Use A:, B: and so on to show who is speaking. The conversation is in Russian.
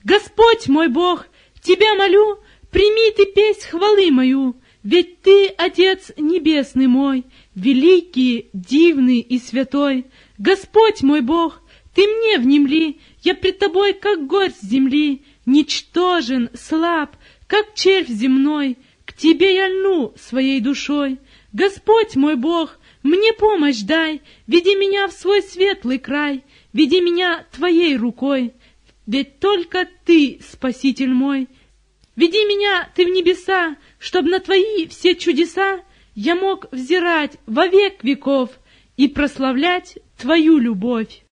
A: Господь мой Бог, Тебя молю, прими Ты песнь хвалы мою, ведь Ты, Отец небесный мой, великий, дивный и святой. Господь мой Бог, Ты мне внемли, я пред Тобой, как горсть земли, ничтожен, слаб, как червь земной, к Тебе я льну своей душой. Господь мой Бог, мне помощь дай, веди меня в свой светлый край, веди меня Твоей рукой, ведь только Ты, Спаситель мой. Веди меня Ты в небеса, чтоб на Твои все чудеса я мог взирать во век веков и прославлять Твою любовь.